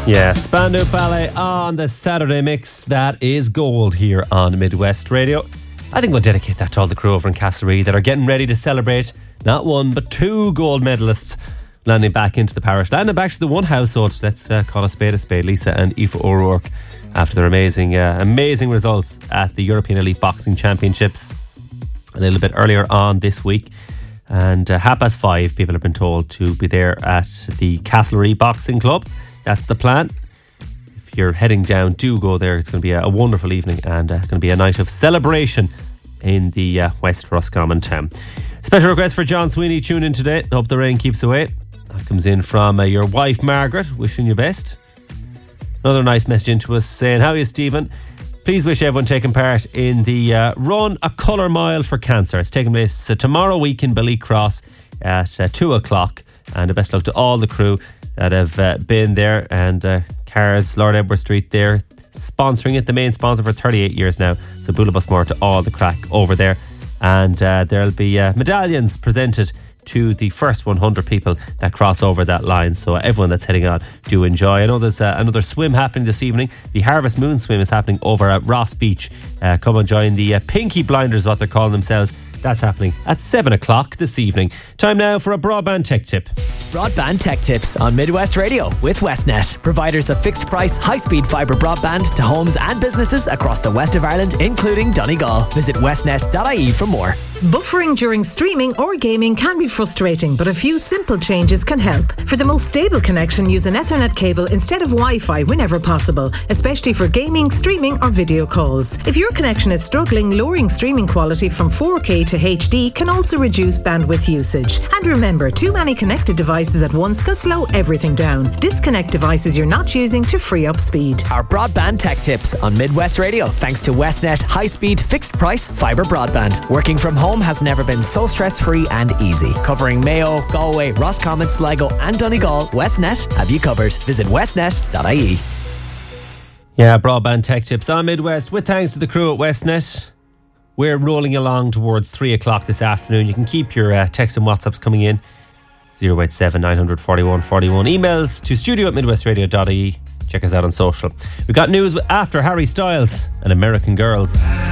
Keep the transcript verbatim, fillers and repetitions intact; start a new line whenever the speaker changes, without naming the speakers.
Yeah, Spandau Ballet on the Saturday mix. That is gold here on Midwest Radio. I think we'll dedicate that to all the crew over in Castlereagh that are getting ready to celebrate not one but two gold medalists landing back into the parish, landing back to the one household. Let's uh, call a spade a spade. Lisa and Aoife O'Rourke, after their amazing, uh, amazing results at the European Elite Boxing Championships a little bit earlier on this week. And uh, half past five, people have been told to be there at the Castlereagh Boxing Club. That's the plan. If you're heading down, do go there. It's going to be a, a wonderful evening and uh, going to be a night of celebration in the uh, West Roscommon town. Special request for John Sweeney. Tune in today. Hope the rain keeps away. That comes in from uh, your wife Margaret, wishing you best. Another nice message into us saying, how are you, Stephen? Please wish everyone taking part in the uh, Run a Colour Mile for Cancer. It's taking place uh, tomorrow week in Billy Cross at uh, two o'clock. And the best luck to all the crew that have uh, been there, and uh, Cars, Lord Edward Street there, sponsoring it, the main sponsor for thirty-eight years now. So Bula Busmore to all the crack over there. And uh, there'll be uh, medallions presented to the first one hundred people that cross over that line. So uh, everyone that's heading on, do enjoy. I know there's uh, another swim happening this evening. The Harvest Moon Swim is happening over at Ross Beach. Uh, come and join the uh, Pinky Blinders, what they're calling themselves. That's happening at seven o'clock this evening. Time now for a broadband tech tip.
Broadband tech tips on Midwest Radio with Westnet, providers of fixed price, high speed fibre broadband to homes and businesses across the west of Ireland, including Donegal. Visit westnet dot I E for more.
Buffering during streaming or gaming can be frustrating, but a few simple changes can help. For the most stable connection, use an Ethernet cable instead of Wi-Fi whenever possible, especially for gaming, streaming or video calls. If your connection is struggling, lowering streaming quality from four K to H D can also reduce bandwidth usage. And remember, too many connected devices at once can slow everything down. Disconnect devices you're not using to free up speed.
Our broadband tech tips on Midwest Radio, thanks to Westnet high-speed, fixed-price fibre broadband. Working from home has never been so stress-free and easy. Covering Mayo, Galway, Roscommon, Sligo and Donegal, Westnet have you covered. Visit westnet dot I E.
Yeah, broadband tech tips on Midwest with thanks to the crew at Westnet. We're rolling along towards three o'clock this afternoon. You can keep your uh, texts and WhatsApps coming in. zero eight seven nine four one four one. Emails to studio at midwest radio dot I E. Check us out on social. We've got news after Harry Styles and American Girls.